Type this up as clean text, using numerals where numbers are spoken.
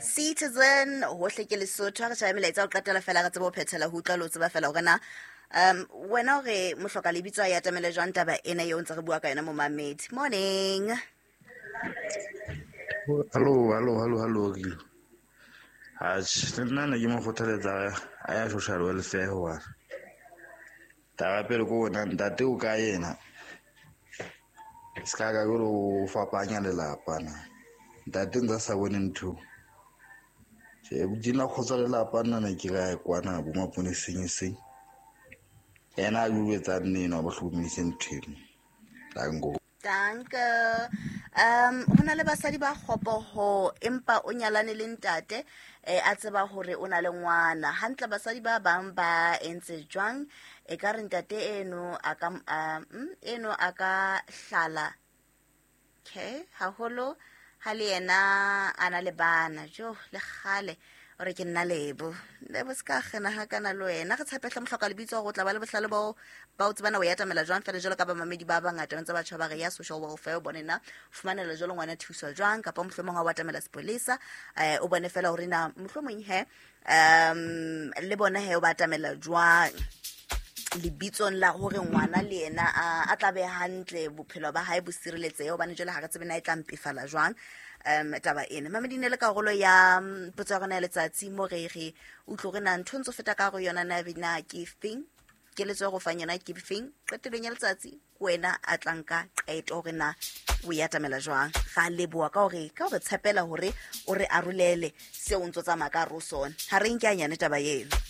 Citizen hohle ke Lesotho ga tsaya melaetsa o qetela fela ga tsebo phethela ho utlwa lo tseba fela hore na wena hore mohloka lebitso ya tamele jwang taba ena yo ntse re bua ka yona mo mamedi. Morning. Hello. Nna ne ke mo kgothaletsa a ya social welfare wa taba pele ko bona ntate o ka yena ska ka go fapanya lelapa na ntate ntse sa bone ntho je budina khotsa lelapa nna ne ke ga kwana bo maponeseng seng ena a buetsa nneno a bohlomise ntho dango. Danke. Hona le basadi ba khopoho empa o nyalane le ntate a tseba hore o na le ngwana. Hantle basadi ba bang ba entse jwang e ka re ntate eno a ka hlala okay haholo ha le yena ana le bana jo le khale ore ke nna lebo ska khena ha kana lo yena re tshepehla mohloka lebitso go tla ba le bohlale ba o tsebana o ya tamela jwang fela jalo ka ba mamedi ba bangata ntse ba tshaba re ya social welfare bonena fumanela jalo ngwana thuso jwang kapa mohlomong a wa tamela sepolesa o bone fela hore na mohlomong le bona o ba tamela jwang lebitsong la hore ngwana le yena a tla be hantle bophelo ba hae bo sireletseo bane jole ha ka tsebe na e tla mpefala jwang taba ena mamedine le karolo ya potso ya rona ya letsatsi mo re utlwe na ntho ntse feta ka go yona na bina ke feng ke letso go fanyana ke feng qetelong ya letsatsi wena a tlanka qeto hore na o ya tamela jwang ga leboa ka hore tshepela hore o re arolele se o ntse tsamaka ro sona ha re nke anyane taba yeno.